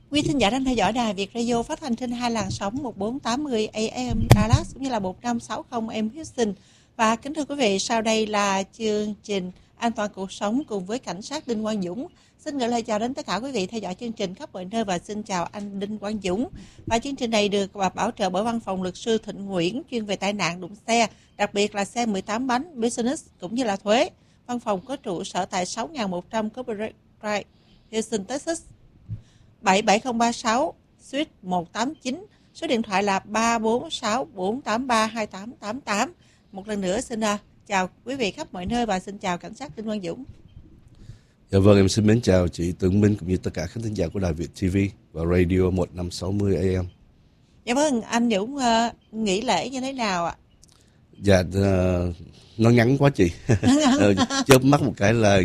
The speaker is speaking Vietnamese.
Quý thính giả đang theo dõi đài Việt Radio phát thanh trên hai làn sóng 1480 AM Dallas cũng như là 1560 AM Houston. Và kính thưa quý vị, sau đây là chương trình An toàn cuộc sống cùng với cảnh sát Đinh Quang Dũng. Xin gửi lời chào đến tất cả quý vị theo dõi chương trình khắp mọi nơi và xin chào anh Đinh Quang Dũng. Và chương trình này được bảo trợ bởi văn phòng luật sư Thịnh Nguyễn chuyên về tai nạn đụng xe, đặc biệt là xe 18 bánh, business cũng như là thuế. Văn phòng có trụ sở tại 6100 Corporate Drive, Houston, Texas. 77036 suite 189, số điện thoại là 346-483-2888. Một lần nữa xin chào quý vị khắp mọi nơi và xin chào cảnh sát Đinh Quang Dũng. Dạ vâng, em xin mến chào chị Tường Minh cũng như tất cả khán thính giả của Đài Việt TV và Radio 1560 AM. Dạ vâng, anh Dũng nghỉ lễ như thế nào ạ? Dạ, nó ngắn quá chị. Chớp mắt một cái là